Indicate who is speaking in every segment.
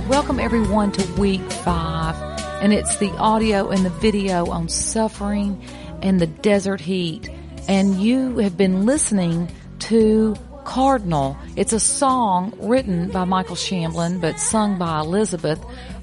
Speaker 1: Welcome everyone to week 5, and it's the audio and the video on suffering and the desert heat. And you have been listening to Cardinal. It's a song written by Michael Shamblin, but sung by Elizabeth,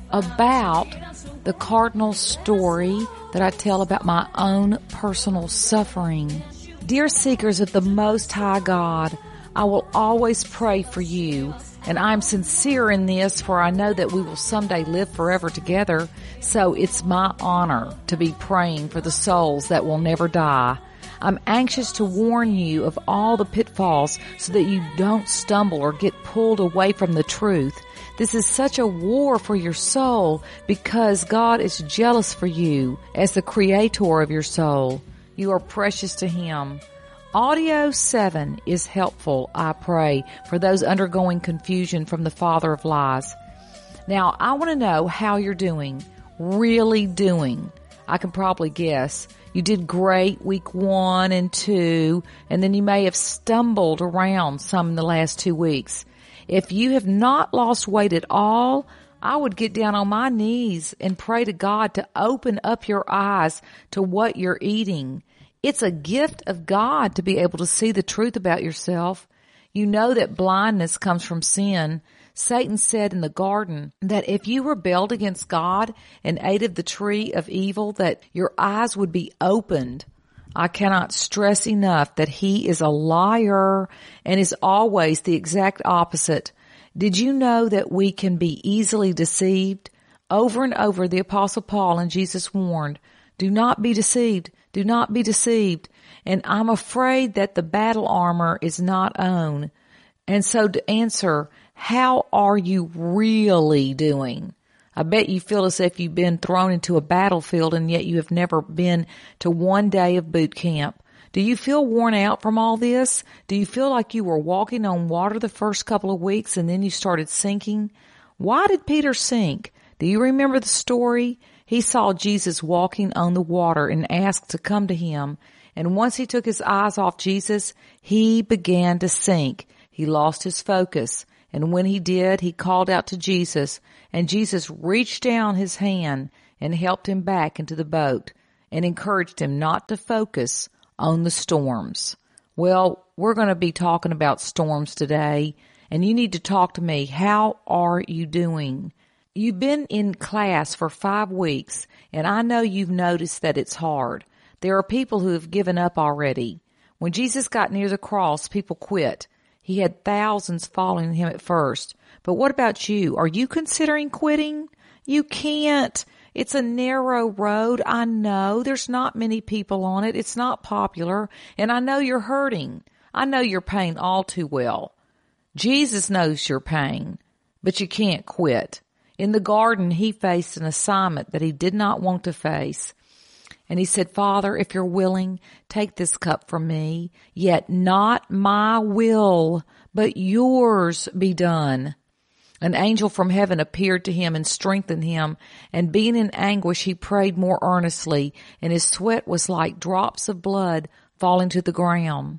Speaker 1: about the cardinal story that I tell about my own personal suffering. Dear seekers of the Most High God, I will always pray for you, and I'm sincere in this, for I know that we will someday live forever together, so it's my honor to be praying for the souls that will never die. I'm anxious to warn you of all the pitfalls so that you don't stumble or get pulled away from the truth. This is such a war for your soul because God is jealous for you as the creator of your soul. You are precious to Him. Audio 7 is helpful, I pray, for those undergoing confusion from the father of lies. Now, I want to know how you're doing, really doing. I can probably guess. You did great week 1 and 2, and then you may have stumbled around some in the last 2 weeks. If you have not lost weight at all, I would get down on my knees and pray to God to open up your eyes to what you're eating. It's a gift of God to be able to see the truth about yourself. You know that blindness comes from sin. Satan said in the garden that if you rebelled against God and ate of the tree of evil, that your eyes would be opened. I cannot stress enough that he is a liar and is always the exact opposite. Did you know that we can be easily deceived? Over and over, the Apostle Paul and Jesus warned, do not be deceived. Do not be deceived. And I'm afraid that the battle armor is not on. And so to answer, how are you really doing? I bet you feel as if you've been thrown into a battlefield and yet you have never been to one day of boot camp. Do you feel worn out from all this? Do you feel like you were walking on water the first couple of weeks and then you started sinking? Why did Peter sink? Do you remember the story? He saw Jesus walking on the water and asked to come to him. And once he took his eyes off Jesus, he began to sink. He lost his focus. And when he did, he called out to Jesus. And Jesus reached down his hand and helped him back into the boat and encouraged him not to focus on the storms. Well, we're going to be talking about storms today. And you need to talk to me. How are you doing? You've been in class for 5 weeks, and I know you've noticed that it's hard. There are people who have given up already. When Jesus got near the cross, people quit. He had thousands following him at first. But what about you? Are you considering quitting? You can't. It's a narrow road. I know there's not many people on it. It's not popular, and I know you're hurting. I know your pain all too well. Jesus knows your pain, but you can't quit. In the garden, he faced an assignment that he did not want to face. And he said, Father, if you're willing, take this cup from me, yet not my will, but yours be done. An angel from heaven appeared to him and strengthened him, and being in anguish, he prayed more earnestly, and his sweat was like drops of blood falling to the ground.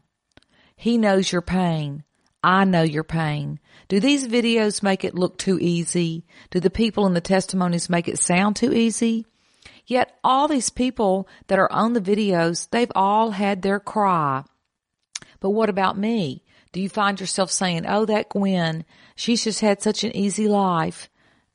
Speaker 1: He knows your pain. I know your pain. Do these videos make it look too easy? Do the people in the testimonies make it sound too easy? Yet all these people that are on the videos, they've all had their cry. But what about me? Do you find yourself saying, oh, that Gwen, she's just had such an easy life?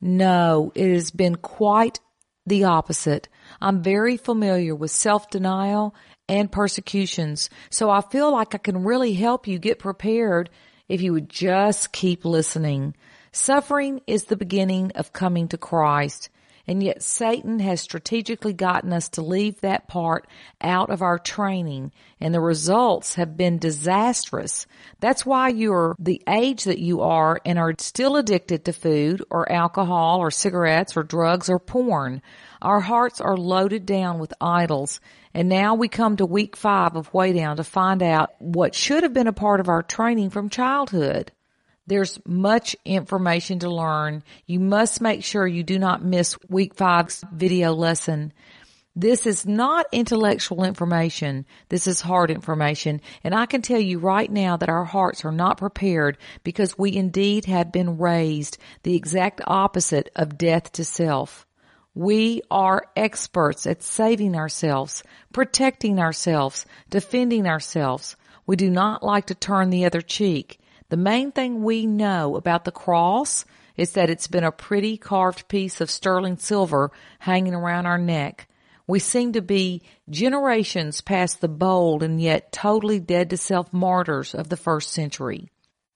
Speaker 1: No, it has been quite the opposite. I'm very familiar with self-denial and persecutions, so I feel like I can really help you get prepared if you would just keep listening. Suffering is the beginning of coming to Christ, and yet Satan has strategically gotten us to leave that part out of our training, and the results have been disastrous. That's why you're the age that you are and are still addicted to food or alcohol or cigarettes or drugs or porn. Our hearts are loaded down with idols. And now we come to week 5 of Way Down to find out what should have been a part of our training from childhood. There's much information to learn. You must make sure you do not miss week 5's video lesson. This is not intellectual information. This is heart information. And I can tell you right now that our hearts are not prepared because we indeed have been raised the exact opposite of death to self. We are experts at saving ourselves, protecting ourselves, defending ourselves. We do not like to turn the other cheek. The main thing we know about the cross is that it's been a pretty carved piece of sterling silver hanging around our neck. We seem to be generations past the bold and yet totally dead to self martyrs of the first century.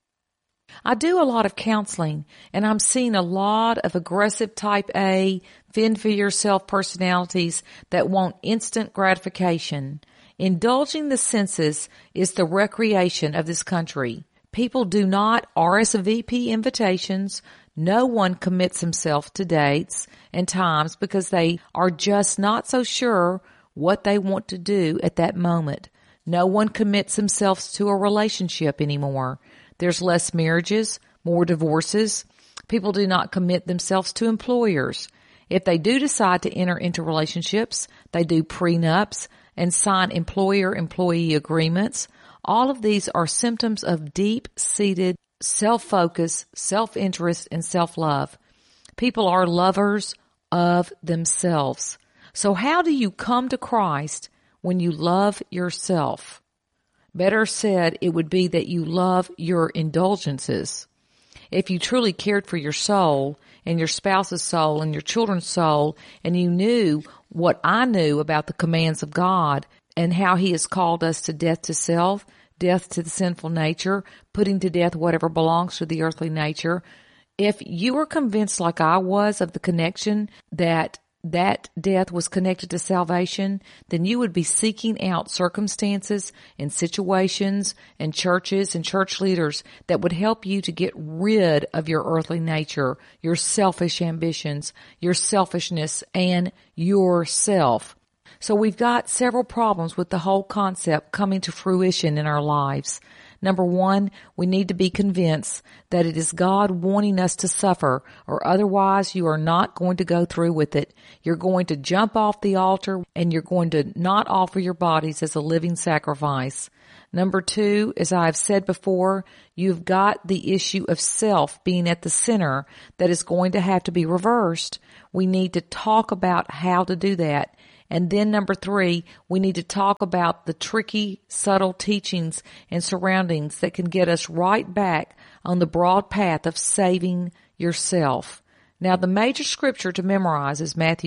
Speaker 1: I do a lot of counseling, and I'm seeing a lot of aggressive type A, fend for yourself personalities that want instant gratification. Indulging the senses is the recreation of this country. People do not RSVP invitations. No one commits himself to dates and times because they are just not so sure what they want to do at that moment. No one commits themselves to a relationship anymore. There's less marriages, more divorces. People do not commit themselves to employers. If they do decide to enter into relationships, they do prenups and sign employer-employee agreements. All of these are symptoms of deep-seated self-focus, self-interest, and self-love. People are lovers of themselves. So how do you come to Christ when you love yourself? Better said, it would be that you love your indulgences. If you truly cared for your soul and your spouse's soul and your children's soul, and you knew what I knew about the commands of God and how He has called us to death to self, death to the sinful nature, putting to death whatever belongs to the earthly nature, if you were convinced like I was of the connection that death was connected to salvation, then you would be seeking out circumstances and situations and churches and church leaders that would help you to get rid of your earthly nature, your selfish ambitions, your selfishness, and yourself. So we've got several problems with the whole concept coming to fruition in our lives. Number one, we need to be convinced that it is God wanting us to suffer, or otherwise you are not going to go through with it. You're going to jump off the altar and you're going to not offer your bodies as a living sacrifice. Number two, as I've said before, you've got the issue of self being at the center that is going to have to be reversed. We need to talk about how to do that. And then number three, we need to talk about the tricky, subtle teachings and surroundings that can get us right back on the broad path of saving yourself. Now, the major scripture to memorize is Matthew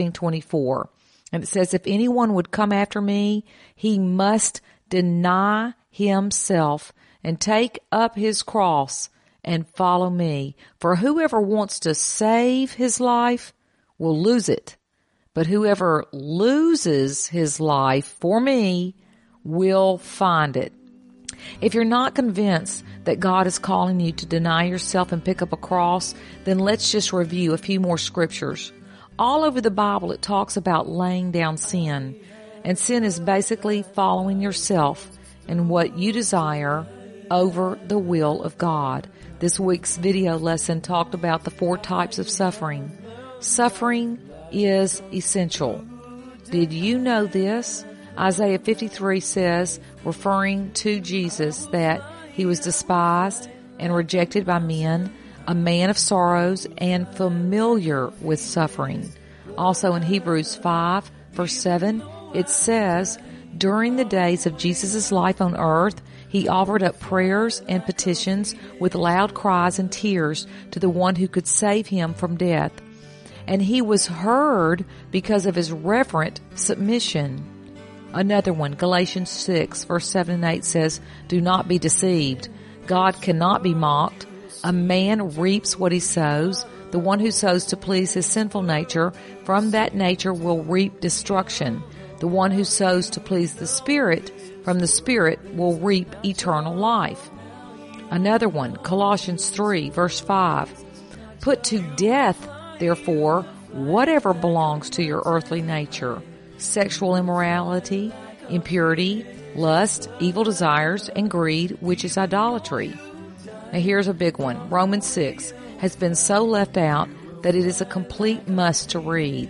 Speaker 1: 16:24. And it says, if anyone would come after me, he must deny himself and take up his cross and follow me. For whoever wants to save his life will lose it. But whoever loses his life for me will find it. If you're not convinced that God is calling you to deny yourself and pick up a cross, then let's just review a few more scriptures. All over the Bible, it talks about laying down sin. And sin is basically following yourself and what you desire over the will of God. This week's video lesson talked about the 4 types of suffering. Suffering is essential. Did you know this? Isaiah 53 says, referring to Jesus, that he was despised and rejected by men, a man of sorrows and familiar with suffering. Also in Hebrews 5, verse 7, it says, during the days of Jesus' life on earth, he offered up prayers and petitions with loud cries and tears to the one who could save him from death. And he was heard because of his reverent submission. Another one, Galatians 6, verse 7 and 8 says, do not be deceived. God cannot be mocked. A man reaps what he sows. The one who sows to please his sinful nature, from that nature will reap destruction. The one who sows to please the Spirit, from the Spirit will reap eternal life. Another one, Colossians 3, verse 5. Put to death, therefore, whatever belongs to your earthly nature: sexual immorality, impurity, lust, evil desires, and greed, which is idolatry. Now here's a big one. Romans 6 has been so left out that it is a complete must to read.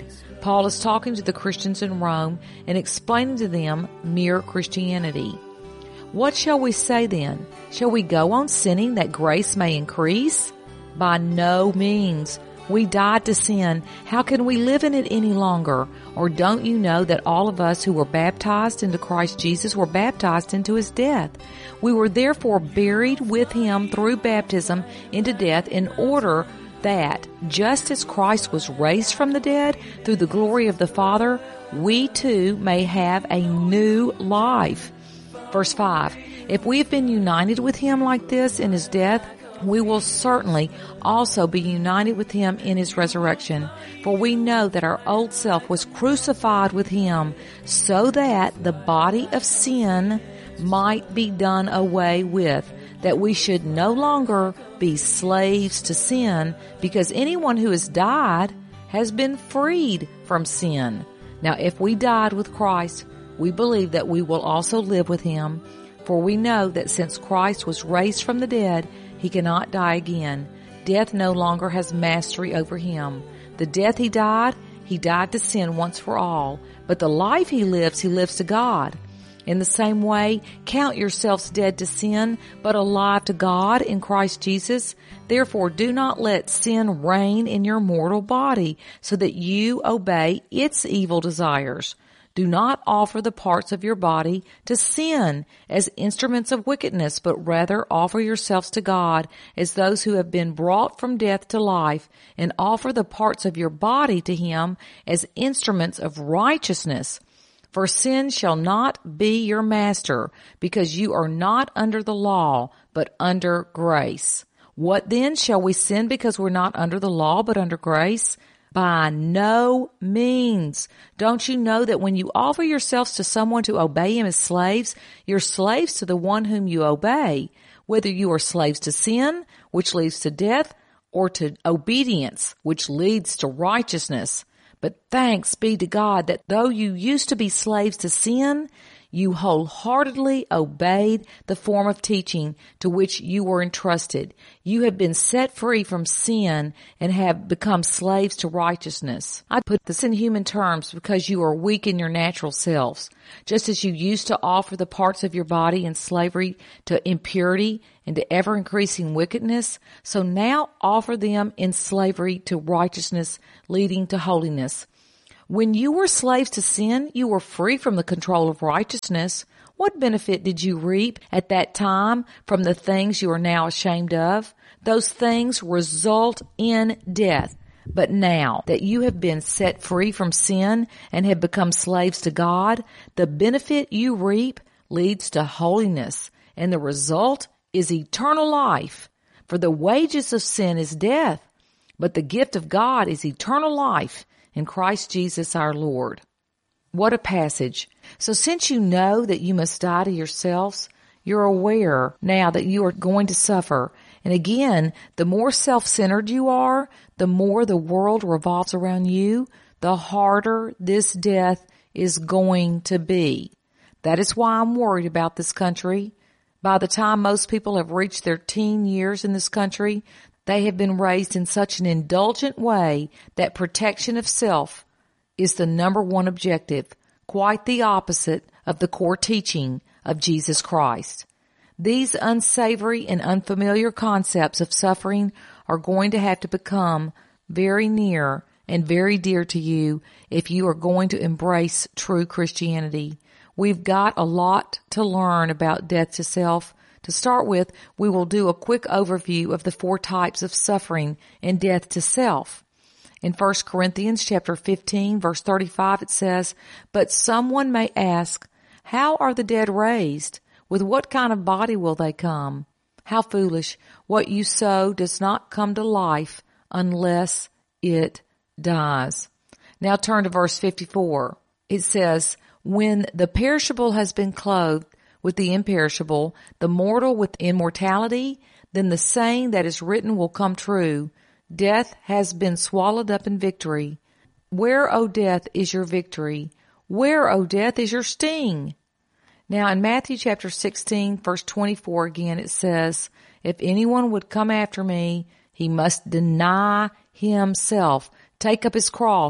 Speaker 1: Paul is talking to the Christians in Rome and explaining to them mere Christianity. What shall we say then? Shall we go on sinning that grace may increase? By no means. We died to sin. How can we live in it any longer? Or don't you know that all of us who were baptized into Christ Jesus were baptized into his death? We were therefore buried with him through baptism into death, in order that, just as Christ was raised from the dead through the glory of the Father, we too may have a new life. Verse 5, if we have been united with him like this in his death, we will certainly also be united with him in his resurrection. For we know that our old self was crucified with him, so that the body of sin might be done away with, that we should no longer be slaves to sin, because anyone who has died has been freed from sin. Now, if we died with Christ, we believe that we will also live with him. For we know that since Christ was raised from the dead, he cannot die again. Death no longer has mastery over him. The death he died to sin once for all. But the life he lives to God. In the same way, count yourselves dead to sin, but alive to God in Christ Jesus. Therefore, do not let sin reign in your mortal body, so that you obey its evil desires. Do not offer the parts of your body to sin as instruments of wickedness, but rather offer yourselves to God as those who have been brought from death to life, and offer the parts of your body to him as instruments of righteousness. For sin shall not be your master, because you are not under the law, but under grace. What then? Shall we sin because we're not under the law, but under grace? By no means. Don't you know that when you offer yourselves to someone to obey him as slaves, you're slaves to the one whom you obey, whether you are slaves to sin, which leads to death, or to obedience, which leads to righteousness. But thanks be to God that though you used to be slaves to sin, you wholeheartedly obeyed the form of teaching to which you were entrusted. You have been set free from sin and have become slaves to righteousness. I put this in human terms because you are weak in your natural selves. Just as you used to offer the parts of your body in slavery to impurity and to ever-increasing wickedness, so now offer them in slavery to righteousness, leading to holiness. When you were slaves to sin, you were free from the control of righteousness. What benefit did you reap at that time from the things you are now ashamed of? Those things result in death. But now that you have been set free from sin and have become slaves to God, the benefit you reap leads to holiness, and the result is eternal life. For the wages of sin is death, but the gift of God is eternal life in Christ Jesus our Lord. What a passage. So since you know that you must die to yourselves, you're aware now that you are going to suffer. And again, the more self-centered you are, the more the world revolves around you, the harder this death is going to be. That is why I'm worried about this country. By the time most people have reached their teen years in this country, they have been raised in such an indulgent way that protection of self is the number one objective, quite the opposite of the core teaching of Jesus Christ. These unsavory and unfamiliar concepts of suffering are going to have to become very near and very dear to you if you are going to embrace true Christianity. We've got a lot to learn about death to self. To start with, we will do a quick overview of the 4 types of suffering and death to self. In 1 Corinthians chapter 15, verse 35, it says, "But someone may ask, how are the dead raised? With what kind of body will they come? How foolish! What you sow does not come to life unless it dies." Now turn to verse 54. It says, "When the perishable has been clothed with the imperishable, the mortal with immortality, then the saying that is written will come true. Death has been swallowed up in victory. Where, O death, is your victory? Where, O death, is your sting?" Now in Matthew chapter 16, verse 24 again, it says, "If anyone would come after me, he must deny himself, take up his cross,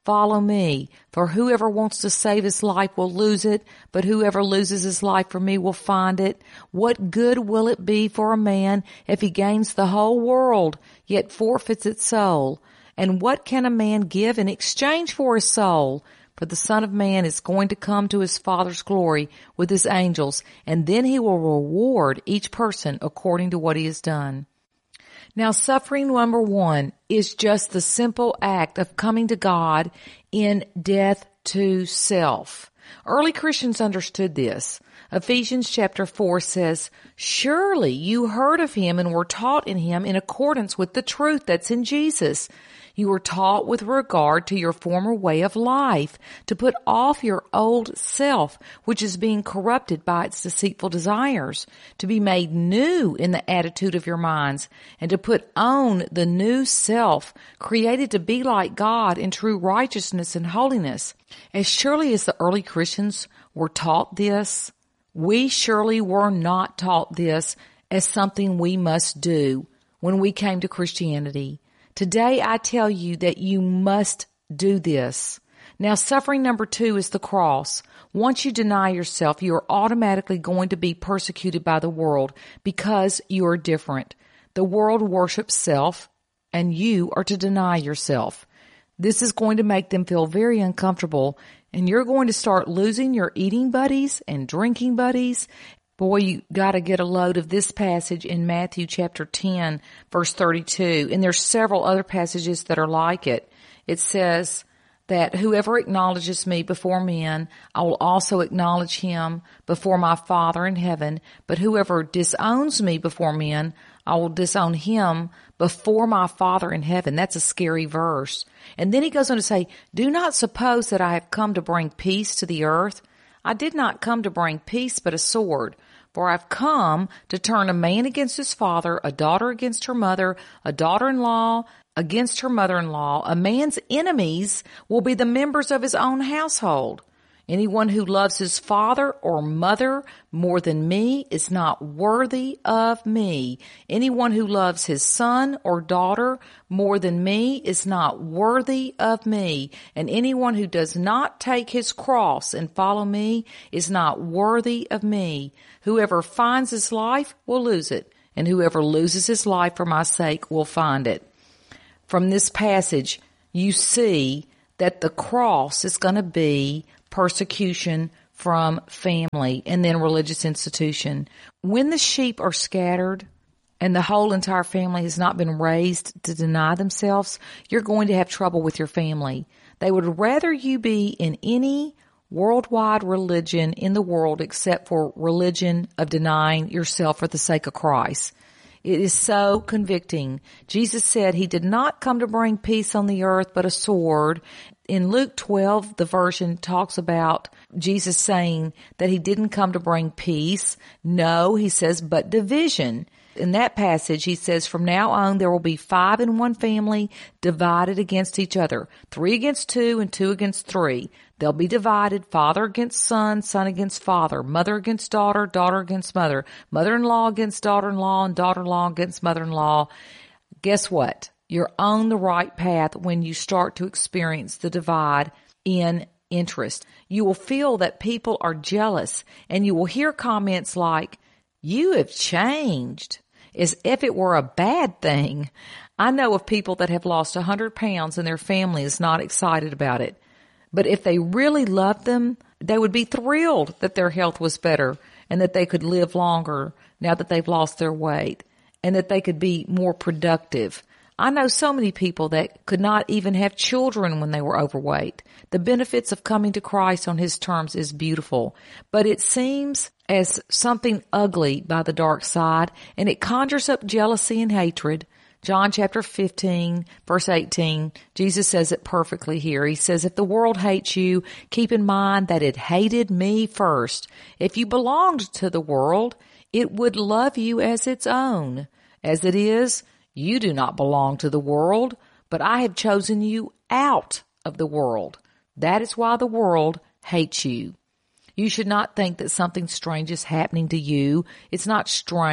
Speaker 1: follow me. For whoever wants to save his life will lose it, but whoever loses his life for me will find it. What good will it be for a man if he gains the whole world, yet forfeits its soul? And what can a man give in exchange for his soul? For the Son of Man is going to come to his Father's glory with his angels, and then he will reward each person according to what he has done. Now, suffering number 1 is just the simple act of coming to God in death to self. Early Christians understood this. Ephesians chapter 4 says, "Surely you heard of him and were taught in him in accordance with the truth that's in Jesus. You were taught with regard to your former way of life, to put off your old self, which is being corrupted by its deceitful desires, to be made new in the attitude of your minds, and to put on the new self, created to be like God in true righteousness and holiness." As surely as the early Christians were taught this, we surely were not taught this as something we must do when we came to Christianity. Today I tell you that you must do this. Now, suffering number 2 is the cross. Once you deny yourself, you are automatically going to be persecuted by the world because you are different. The world worships self, and you are to deny yourself. This is going to make them feel very uncomfortable, and you're going to start losing your eating buddies and drinking buddies. Boy, you got to get a load of this passage in Matthew chapter 10, verse 32. And there's several other passages that are like it. It says that whoever acknowledges me before men, I will also acknowledge him before my Father in heaven. But whoever disowns me before men, I will disown him before my Father in heaven. That's a scary verse. And then he goes on to say, "Do not suppose that I have come to bring peace to the earth. I did not come to bring peace, but a sword. For I've come to turn a man against his father, a daughter against her mother, a daughter-in-law against her mother-in-law. A man's enemies will be the members of his own household. Anyone who loves his father or mother more than me is not worthy of me. Anyone who loves his son or daughter more than me is not worthy of me. And anyone who does not take his cross and follow me is not worthy of me. Whoever finds his life will lose it, and whoever loses his life for my sake will find it." From this passage, you see that the cross is going to be persecution from family and then religious institution. When the sheep are scattered and the whole entire family has not been raised to deny themselves, you're going to have trouble with your family. They would rather you be in any worldwide religion in the world except for religion of denying yourself for the sake of Christ. It is so convicting. Jesus said he did not come to bring peace on the earth, but a sword. In Luke 12, the version talks about Jesus saying that he didn't come to bring peace. No, he says, but division. In that passage, he says, from now on, there will be 5 in one family divided against each other, 3 against 2 and 2 against 3. They'll be divided, father against son, son against father, mother against daughter, daughter against mother, mother-in-law against daughter-in-law, and daughter-in-law against mother-in-law. Guess what? You're on the right path when you start to experience the divide in interest. You will feel that people are jealous, and you will hear comments like, "You have changed," as if it were a bad thing. I know of people that have lost 100 pounds and their family is not excited about it. But if they really loved them, they would be thrilled that their health was better and that they could live longer now that they've lost their weight and that they could be more productive. I know so many people that could not even have children when they were overweight. The benefits of coming to Christ on his terms is beautiful, but it seems as something ugly by the dark side, and it conjures up jealousy and hatred. John chapter 15, verse 18, Jesus says it perfectly here. He says, if the world hates you, keep in mind that it hated me first. If you belonged to the world, it would love you as its own. As it is, you do not belong to the world, but I have chosen you out of the world. That is why the world hates you. You should not think that something strange is happening to you. It's not strange.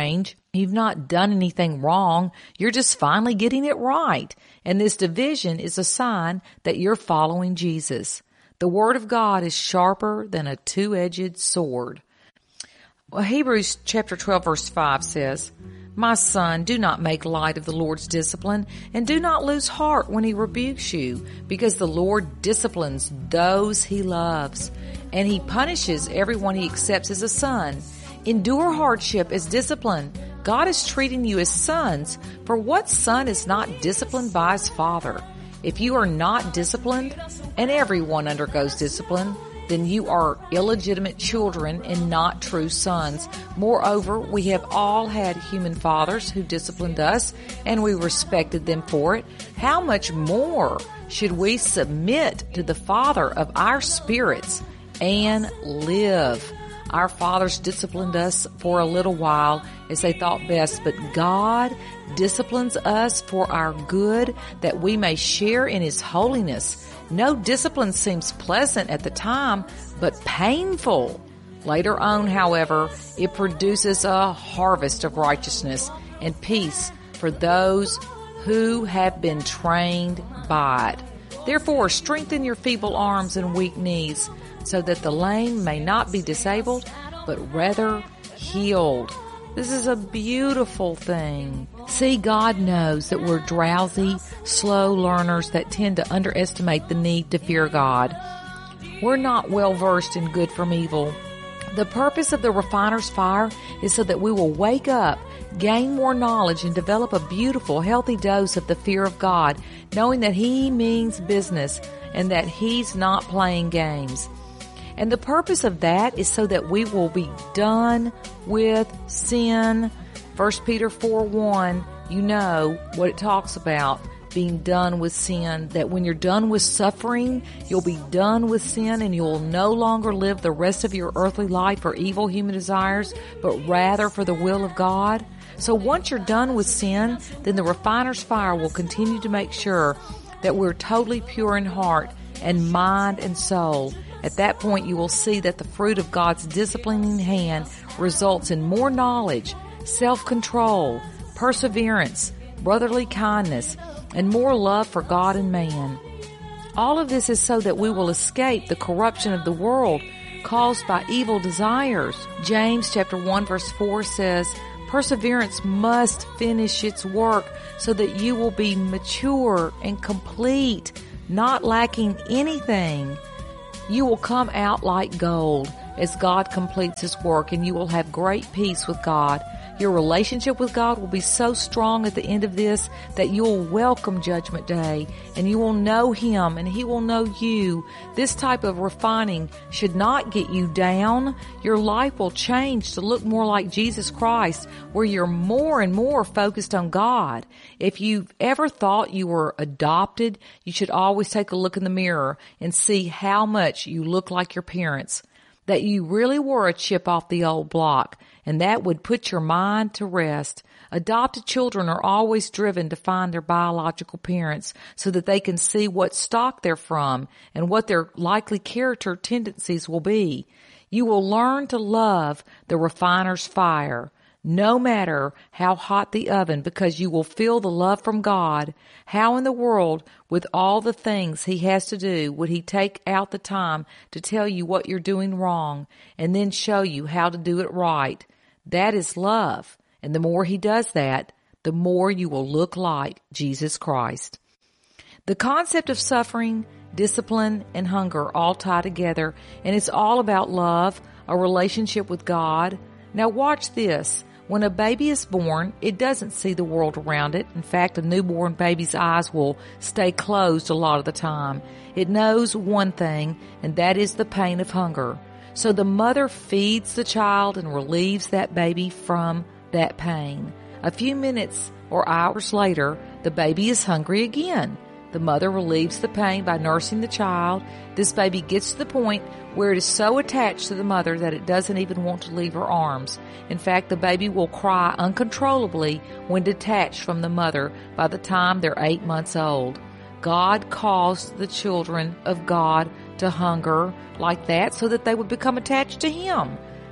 Speaker 1: You've not done anything wrong. You're just finally getting it right. And this division is a sign that you're following Jesus. The Word of God is sharper than a two-edged sword. Well, Hebrews chapter 12 verse 5 says, "My son, do not make light of the Lord's discipline, and do not lose heart when he rebukes you, because the Lord disciplines those he loves, and he punishes everyone he accepts as a son. Endure hardship as discipline. God is treating you as sons, for what son is not disciplined by his father? If you are not disciplined, and everyone undergoes discipline, then you are illegitimate children and not true sons. Moreover, we have all had human fathers who disciplined us, and we respected them for it. How much more should we submit to the Father of our spirits and live? Our fathers disciplined us for a little while as they thought best, but God disciplines us for our good, that we may share in His holiness. No discipline seems pleasant at the time, but painful. Later on, however, it produces a harvest of righteousness and peace for those who have been trained by it. Therefore, strengthen your feeble arms and weak knees, so that the lame may not be disabled, but rather healed." This is a beautiful thing. See, God knows that we're drowsy, slow learners that tend to underestimate the need to fear God. We're not well versed in good from evil. The purpose of the refiner's fire is so that we will wake up, gain more knowledge, and develop a beautiful, healthy dose of the fear of God, knowing that He means business and that He's not playing games. And the purpose of that is so that we will be done with sin. 1 Peter 4:1, you know what it talks about, being done with sin, that when you're done with suffering, you'll be done with sin, and you'll no longer live the rest of your earthly life for evil human desires, but rather for the will of God. So once you're done with sin, then the refiner's fire will continue to make sure that we're totally pure in heart and mind and soul. At that point, you will see that the fruit of God's disciplining hand results in more knowledge, self-control, perseverance, brotherly kindness, and more love for God and man. All of this is so that we will escape the corruption of the world caused by evil desires. James chapter 1 verse 4 says, "Perseverance must finish its work so that you will be mature and complete, not lacking anything. You will come out like gold as God completes His work, and you will have great peace with God. Your relationship with God will be so strong at the end of this that you'll welcome Judgment Day, and you will know Him and He will know you. This type of refining should not get you down. Your life will change to look more like Jesus Christ, where you're more and more focused on God. If you've ever thought you were adopted, you should always take a look in the mirror and see how much you look like your parents, that you really were a chip off the old block, and that would put your mind to rest. Adopted children are always driven to find their biological parents so that they can see what stock they're from and what their likely character tendencies will be. You will learn to love the refiner's fire, no matter how hot the oven, because you will feel the love from God. How in the world, with all the things He has to do, would He take out the time to tell you what you're doing wrong and then show you how to do it right? That is love. And the more He does that, the more you will look like Jesus Christ. The concept of suffering, discipline, and hunger all tie together, and it's all about love, a relationship with God. Now watch this. When a baby is born, it doesn't see the world around it. In fact, a newborn baby's eyes will stay closed a lot of the time. It knows one thing, and that is the pain of hunger. So the mother feeds the child and relieves that baby from that pain. A few minutes or hours later, the baby is hungry again. The mother relieves the pain by nursing the child. This baby gets to the point where it is so attached to the mother that it doesn't even want to leave her arms. In fact, the baby will cry uncontrollably when detached from the mother by the time they're 8 months old. God caused the children of God to hunger like that so that they would become attached to Him.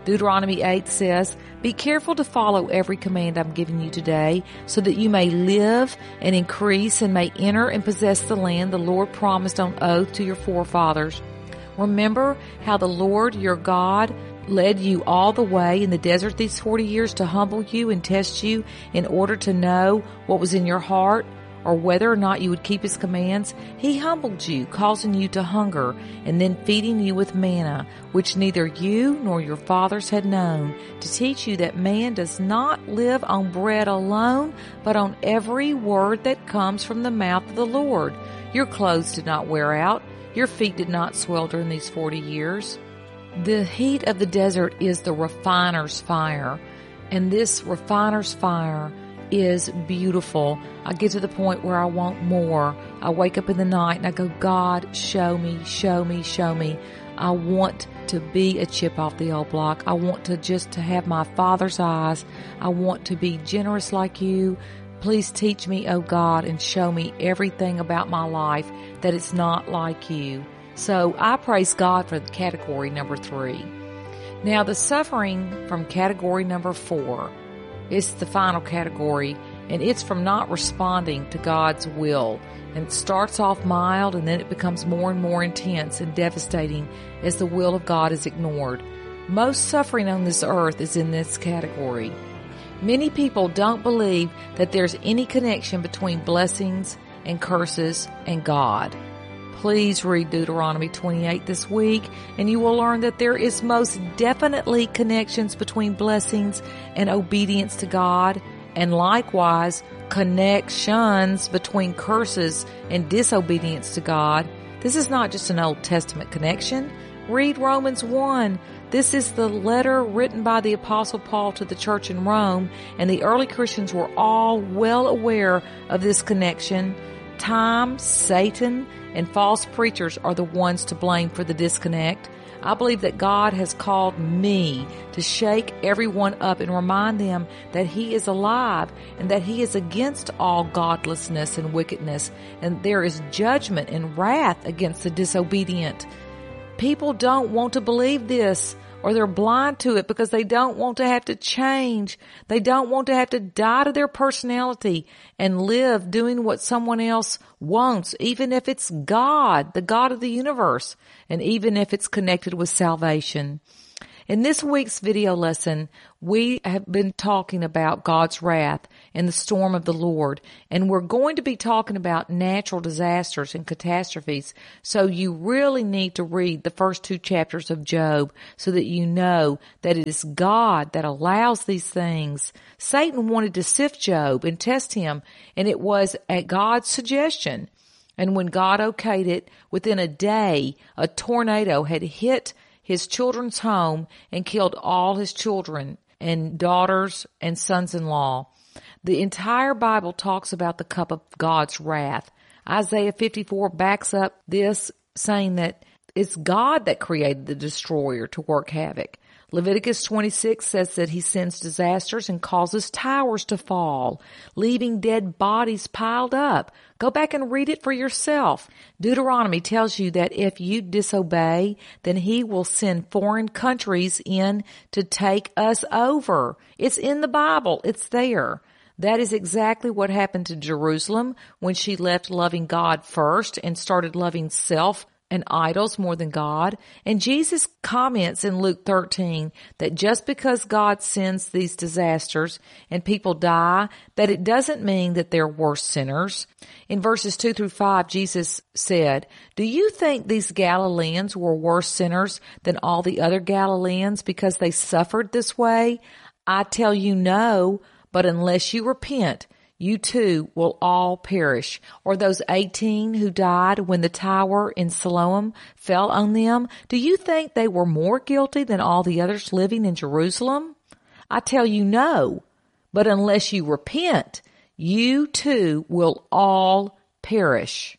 Speaker 1: Deuteronomy 8 says, "Be careful to follow every command I'm giving you today, so that you may live and increase and may enter and possess the land the Lord promised on oath to your forefathers." Remember how the Lord your God led you all the way in the desert these 40 years to humble you and test you in order to know what was in your heart, or whether or not you would keep His commands. He humbled you, causing you to hunger, and then feeding you with manna, which neither you nor your fathers had known, to teach you that man does not live on bread alone, but on every word that comes from the mouth of the Lord. Your clothes did not wear out. Your feet did not swell during these 40 years. The heat of the desert is the refiner's fire, and this refiner's fire is beautiful. I get to the point where I want more. I wake up in the night and I go, God, show me, show me, show me. I want to be a chip off the old block. I want to have my Father's eyes. I want to be generous like you. Please teach me, oh God, and show me everything about my life that is not like you. So I praise God for category number 3. Now the suffering from category number 4 is the final category, and it's from not responding to God's will. And it starts off mild, and then it becomes more and more intense and devastating as the will of God is ignored. Most suffering on this earth is in this category. Many people don't believe that there's any connection between blessings and curses and God. Please read Deuteronomy 28 this week, and you will learn that there is most definitely connections between blessings and obedience to God, and likewise connections between curses and disobedience to God. This is not just an Old Testament connection. Read Romans 1. This is the letter written by the Apostle Paul to the church in Rome, and the early Christians were all well aware of this connection. Time, Satan, and false preachers are the ones to blame for the disconnect. I believe that God has called me to shake everyone up and remind them that He is alive and that He is against all godlessness and wickedness, and there is judgment and wrath against the disobedient. People don't want to believe this, or they're blind to it because they don't want to have to change. They don't want to have to die to their personality and live doing what someone else wants, even if it's God, the God of the universe, and even if it's connected with salvation. In this week's video lesson, we have been talking about God's wrath and the storm of the Lord, and we're going to be talking about natural disasters and catastrophes. So you really need to read the first 2 chapters of Job so that you know that it is God that allows these things. Satan wanted to sift Job and test him, and it was at God's suggestion. And when God okayed it, within a day, a tornado had hit his children's home and killed all his children and daughters and sons-in-law. The entire Bible talks about the cup of God's wrath. Isaiah 54 backs up this, saying that it's God that created the destroyer to work havoc. Leviticus 26 says that He sends disasters and causes towers to fall, leaving dead bodies piled up. Go back and read it for yourself. Deuteronomy tells you that if you disobey, then He will send foreign countries in to take us over. It's in the Bible. It's there. That is exactly what happened to Jerusalem when she left loving God first and started loving self and idols more than God. And Jesus comments in Luke 13 that just because God sends these disasters and people die, that it doesn't mean that they're worse sinners. In verses 2 through 5, Jesus said, "Do you think these Galileans were worse sinners than all the other Galileans because they suffered this way? I tell you no, but unless you repent, you too will all perish." Or those 18 who died when the tower in Siloam fell on them, do you think they were more guilty than all the others living in Jerusalem? I tell you no, but unless you repent, you too will all perish.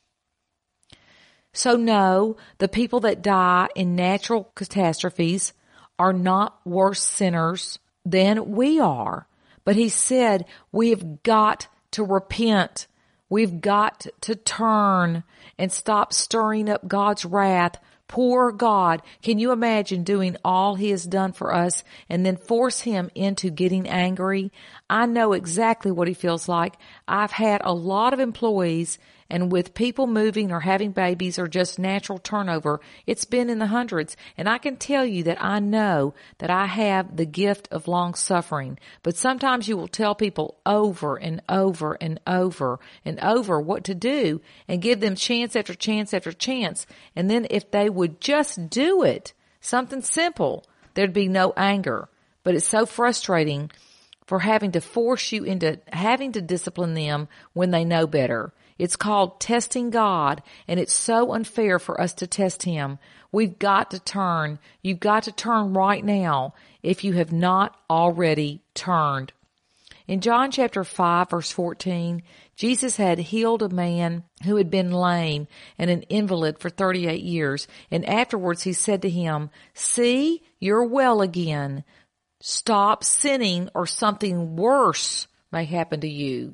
Speaker 1: So no, the people that die in natural catastrophes are not worse sinners than we are. But He said we've got to repent. We've got to turn and stop stirring up God's wrath Poor God. Can you imagine doing all He has done for us and then force Him into getting angry? I know exactly what He feels like. I've had a lot of employees, and with people moving or having babies or just natural turnover, it's been in the hundreds. And I can tell you that I know that I have the gift of long suffering. But sometimes you will tell people over and over and over and over what to do and give them chance after chance after chance. And then if they would just do it, something simple, there'd be no anger. But it's so frustrating for having to force you into having to discipline them when they know better. It's called testing God, and it's so unfair for us to test Him. We've got to turn. You've got to turn right now if you have not already turned. In John chapter 5, verse 14, Jesus had healed a man who had been lame and an invalid for 38 years. And afterwards He said to him, "See, you're well again. Stop sinning or something worse may happen to you."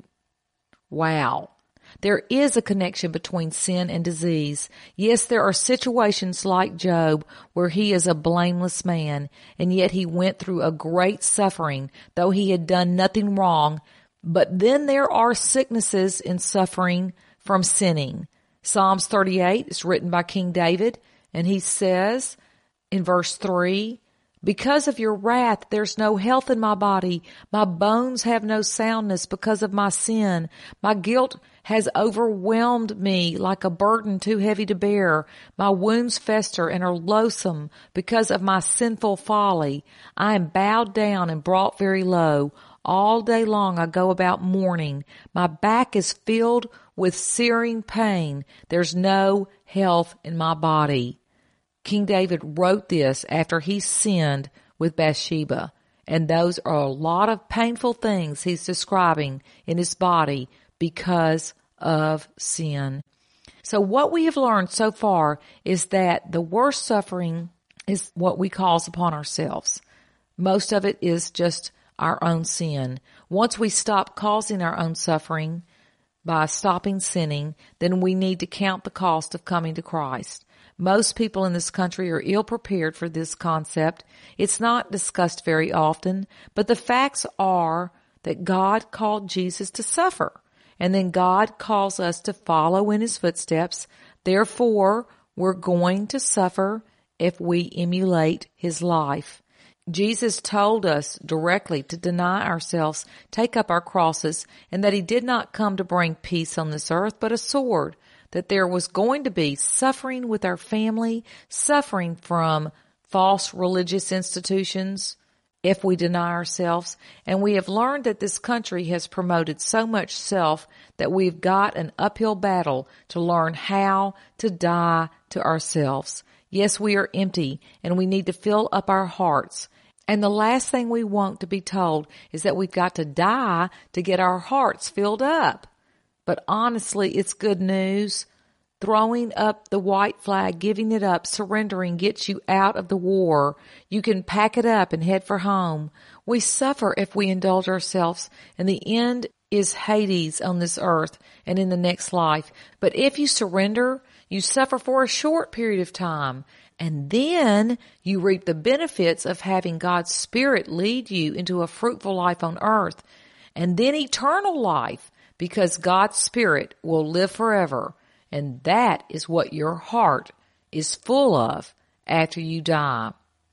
Speaker 1: Wow. There is a connection between sin and disease. Yes, there are situations like Job where he is a blameless man, and yet he went through a great suffering, though he had done nothing wrong. But then there are sicknesses and suffering from sinning. Psalms 38 is written by King David, and he says in verse 3, "Because of your wrath, there's no health in my body. My bones have no soundness because of my sin. My guilt has overwhelmed me like a burden too heavy to bear. My wounds fester and are loathsome because of my sinful folly. I am bowed down and brought very low. All day long I go about mourning. My back is filled with searing pain. There's no health in my body." King David wrote this after he sinned with Bathsheba. And those are a lot of painful things he's describing in his body because of sin. So what we have learned so far is that the worst suffering is what we cause upon ourselves. Most of it is just our own sin. Once we stop causing our own suffering by stopping sinning, then we need to count the cost of coming to Christ. Most people in this country are ill prepared for this concept. It's not discussed very often, but the facts are that God called Jesus to suffer, and then God calls us to follow in His footsteps. Therefore, we're going to suffer if we emulate His life. Jesus told us directly to deny ourselves, take up our crosses, and that He did not come to bring peace on this earth, but a sword. That there was going to be suffering with our family, suffering from false religious institutions if we deny ourselves. And we have learned that this country has promoted so much self that we've got an uphill battle to learn how to die to ourselves. Yes, we are empty and we need to fill up our hearts. And the last thing we want to be told is that we've got to die to get our hearts filled up. But honestly, it's good news. Throwing up the white flag, giving it up, surrendering gets you out of the war. You can pack it up and head for home. We suffer if we indulge ourselves, and the end is Hades on this earth and in the next life. But if you surrender, you suffer for a short period of time, and then you reap the benefits of having God's Spirit lead you into a fruitful life on earth, and then eternal life. Because God's Spirit will live forever, and that is what your heart is full of after you die.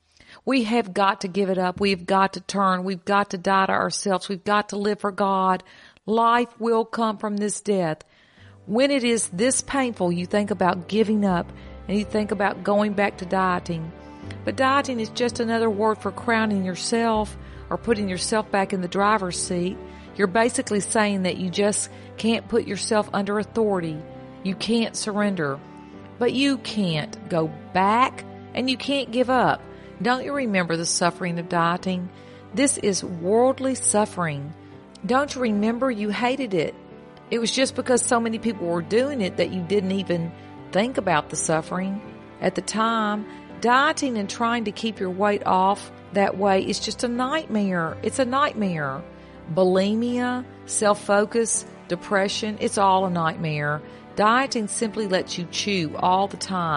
Speaker 1: We have got to give it up. We've got to turn. We've got to die to ourselves. We've got to live for God. Life will come from this death. When it is this painful, you think about giving up, and you think about going back to dieting. But dieting is just another word for crowning yourself or putting yourself back in the driver's seat. You're basically saying that you just can't put yourself under authority. You can't surrender. But you can't go back, and you can't give up. Don't you remember the suffering of dieting? This is worldly suffering. Don't you remember you hated it? It was just because so many people were doing it that you didn't even think about the suffering. At the time, dieting and trying to keep your weight off that way is just a nightmare. It's a nightmare. Bulimia, self-focus, depression, it's all a nightmare. Dieting simply lets you chew all the time,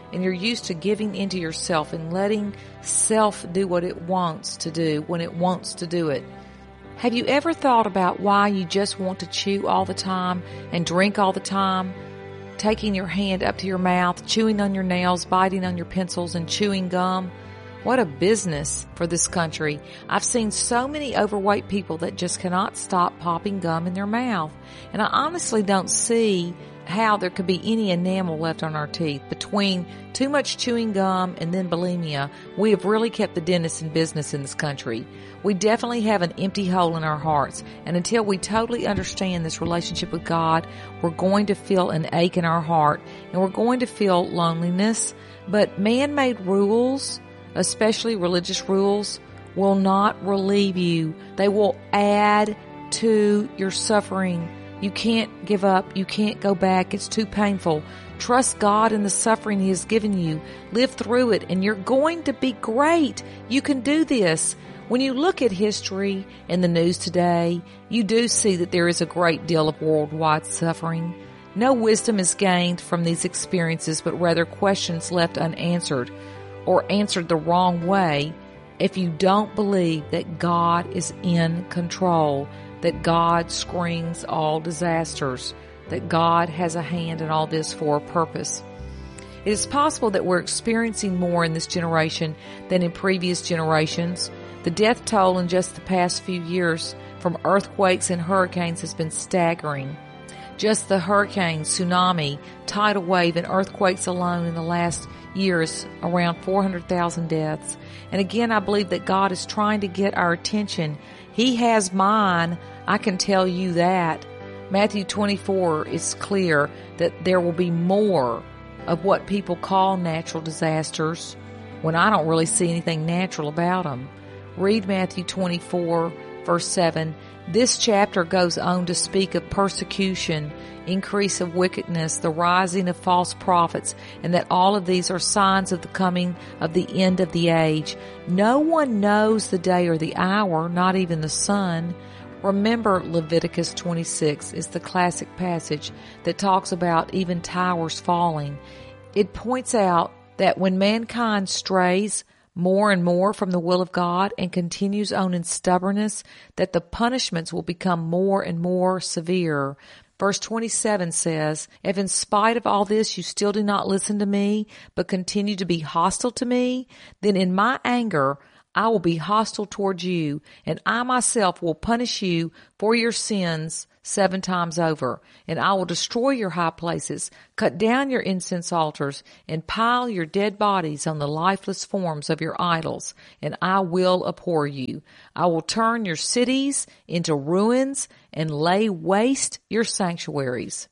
Speaker 1: and you're used to giving into yourself and letting self do what it wants to do when it wants to do it. Have you ever thought about why you just want to chew all the time and drink all the time? Taking your hand up to your mouth, chewing on your nails, biting on your pencils, and chewing gum? What a business for this country. I've seen so many overweight people that just cannot stop popping gum in their mouth. And I honestly don't see how there could be any enamel left on our teeth. Between too much chewing gum and then bulimia, we have really kept the dentist in business in this country. We definitely have an empty hole in our hearts, and until we totally understand this relationship with God, we're going to feel an ache in our heart, and we're going to feel loneliness. But man-made rules, especially religious rules, will not relieve you. They will add to your suffering. You can't give up. You can't go back. It's too painful. Trust God in the suffering He has given you. Live through it, and you're going to be great. You can do this. When you look at history and the news today, you do see that there is a great deal of worldwide suffering. No wisdom is gained from these experiences, but rather questions left unanswered or answered the wrong way if you don't believe that God is in control, that God screens all disasters, that God has a hand in all this for a purpose. It is possible that we're experiencing more in this generation than in previous generations. The death toll in just the past few years from earthquakes and hurricanes has been staggering. Just the hurricane, tsunami, tidal wave, and earthquakes alone in the last years, around 400,000 deaths. And again, I believe that God is trying to get our attention. He has mine. I can tell you that. Matthew 24 is clear that there will be more of what people call natural disasters when I don't really see anything natural about them. Read Matthew 24, verse 7. This chapter goes on to speak of persecution, increase of wickedness, the rising of false prophets, and that all of these are signs of the coming of the end of the age. No one knows the day or the hour, not even the Son. Remember, Leviticus 26 is the classic passage that talks about even towers falling. It points out that when mankind strays more and more from the will of God and continues on in stubbornness, that the punishments will become more and more severe. Verse 27 says, if in spite of all this you still do not listen to me, but continue to be hostile to me, then in my anger I will be hostile towards you, and I myself will punish you for your sins 7 times over. And I will destroy your high places, cut down your incense altars, and pile your dead bodies on the lifeless forms of your idols, and I will abhor you. I will turn your cities into ruins and lay waste your sanctuaries.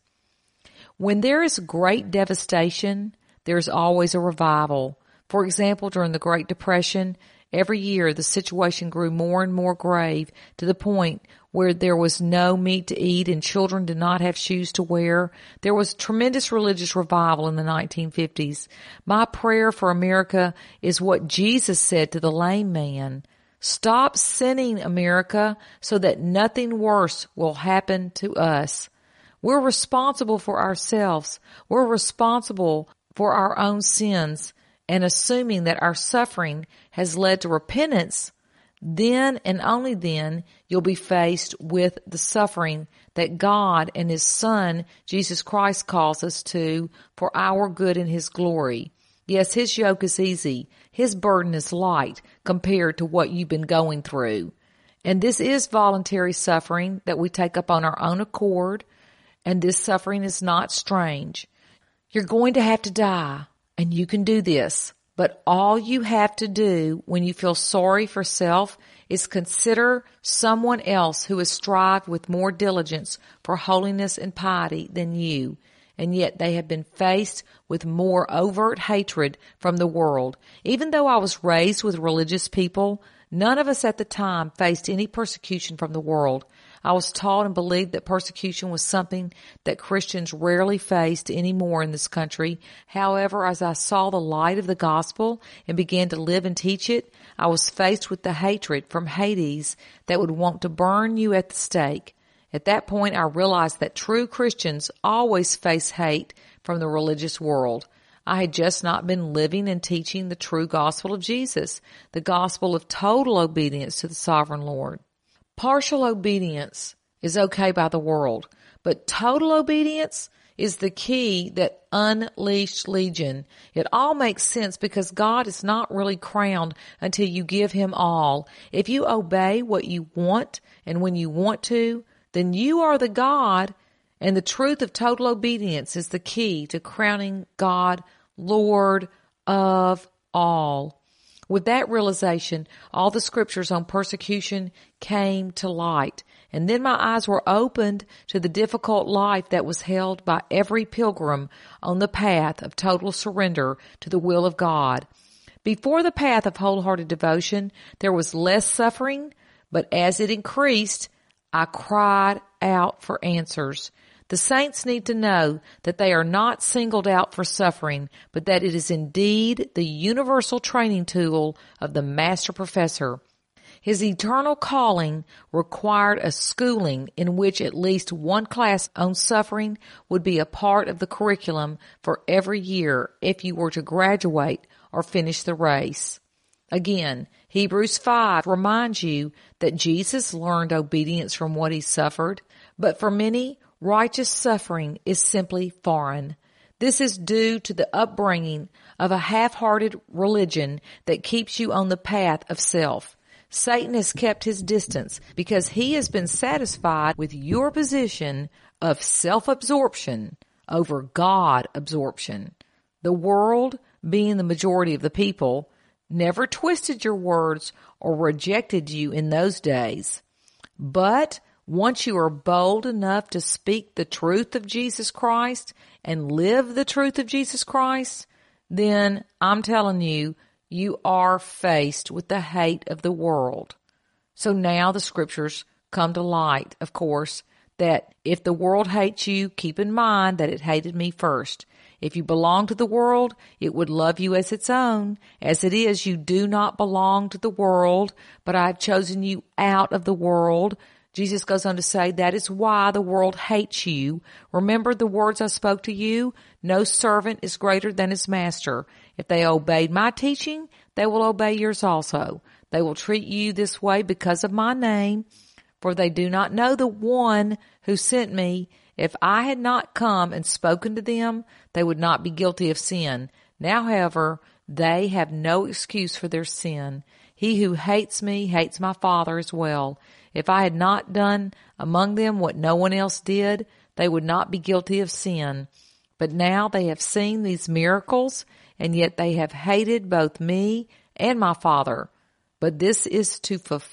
Speaker 1: When there is great devastation, there is always a revival. For example, during the Great Depression, every year the situation grew more and more grave to the point where there was no meat to eat and children did not have shoes to wear. There was tremendous religious revival in the 1950s. My prayer for America is what Jesus said to the lame man. Stop sinning, America, so that nothing worse will happen to us. We're responsible for ourselves. We're responsible for our own sins. And assuming that our suffering has led to repentance, then and only then you'll be faced with the suffering that God and His Son, Jesus Christ, calls us to for our good and His glory. Yes, His yoke is easy. His burden is light compared to what you've been going through. And this is voluntary suffering that we take up on our own accord, and this suffering is not strange. You're going to have to die. And you can do this, but all you have to do when you feel sorry for self is consider someone else who has strived with more diligence for holiness and piety than you, and yet they have been faced with more overt hatred from the world. Even though I was raised with religious people, none of us at the time faced any persecution from the world. I was taught and believed that persecution was something that Christians rarely faced anymore in this country. However, as I saw the light of the gospel and began to live and teach it, I was faced with the hatred from Hades that would want to burn you at the stake. At that point, I realized that true Christians always face hate from the religious world. I had just not been living and teaching the true gospel of Jesus, the gospel of total obedience to the sovereign Lord. Partial obedience is okay by the world, but total obedience is the key that unleashed Legion. It all makes sense because God is not really crowned until you give him all. If you obey what you want and when you want to, then you are the God, and the truth of total obedience is the key to crowning God Lord of all. With that realization, all the scriptures on persecution came to light. And then my eyes were opened to the difficult life that was held by every pilgrim on the path of total surrender to the will of God. Before the path of wholehearted devotion, there was less suffering, but as it increased, I cried out for answers. The saints need to know that they are not singled out for suffering, but that it is indeed the universal training tool of the Master Professor. His eternal calling required a schooling in which at least one class on suffering would be a part of the curriculum for every year if you were to graduate or finish the race. Again, Hebrews 5 reminds you that Jesus learned obedience from what he suffered, but for many, righteous suffering is simply foreign. This is due to the upbringing of a half-hearted religion that keeps you on the path of self. Satan has kept his distance because he has been satisfied with your position of self-absorption over God-absorption. The world, being the majority of the people, never twisted your words or rejected you in those days. But once you are bold enough to speak the truth of Jesus Christ and live the truth of Jesus Christ, then I'm telling you, you are faced with the hate of the world. So now the scriptures come to light, of course, that if the world hates you, keep in mind that it hated me first. If you belong to the world, it would love you as its own. As it is, you do not belong to the world, but I have chosen you out of the world. Jesus goes on to say, that is why the world hates you. Remember the words I spoke to you? No servant is greater than his master. If they obeyed my teaching, they will obey yours also. They will treat you this way because of my name, for they do not know the one who sent me. If I had not come and spoken to them, they would not be guilty of sin. Now, however, they have no excuse for their sin. He who hates me hates my Father as well. If I had not done among them what no one else did, they would not be guilty of sin. But now they have seen these miracles, and yet they have hated both me and my Father. But this is to fulfill